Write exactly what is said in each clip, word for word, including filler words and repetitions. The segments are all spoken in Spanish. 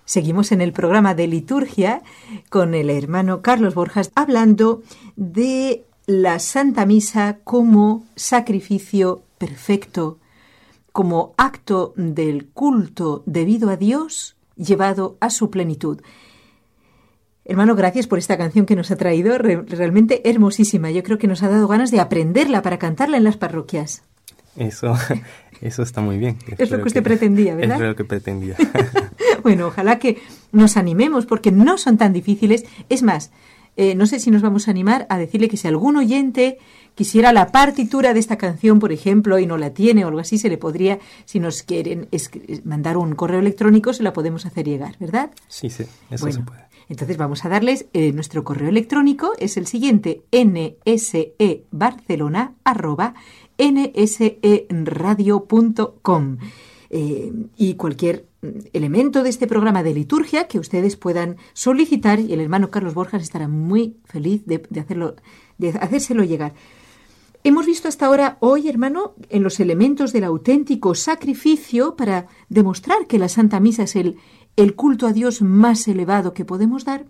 Seguimos en el programa de liturgia con el hermano Carlos Borjas hablando de la Santa Misa como sacrificio perfecto, como acto del culto debido a Dios llevado a su plenitud. Hermano, gracias por esta canción que nos ha traído, re- realmente hermosísima. Yo creo que nos ha dado ganas de aprenderla para cantarla en las parroquias. Eso, eso está muy bien. Es lo que usted pretendía, ¿verdad? Es lo que pretendía. Bueno, ojalá que nos animemos porque no son tan difíciles. Es más, eh, no sé si nos vamos a animar a decirle que si algún oyente quisiera la partitura de esta canción, por ejemplo, y no la tiene o algo así, se le podría, si nos quieren esc- mandar un correo electrónico, se la podemos hacer llegar, ¿verdad? Sí, sí, eso Bueno, se puede. entonces vamos a darles eh, nuestro correo electrónico, es el siguiente, nsebarcelona arroba nseradio punto com. Eh, y cualquier elemento de este programa de liturgia que ustedes puedan solicitar, y el hermano Carlos Borjas estará muy feliz de, de, hacerlo, de hacérselo llegar. Hemos visto hasta ahora, hoy, hermano, en los elementos del auténtico sacrificio para demostrar que la Santa Misa es el, el culto a Dios más elevado que podemos dar,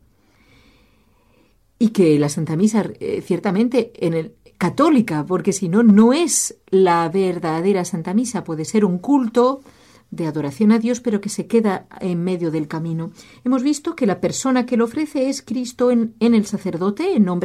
y que la Santa Misa, eh, ciertamente, en el católica, porque si no, no es la verdadera Santa Misa, puede ser un culto de adoración a Dios, pero que se queda en medio del camino. Hemos visto que la persona que lo ofrece es Cristo en, en el sacerdote, en nombre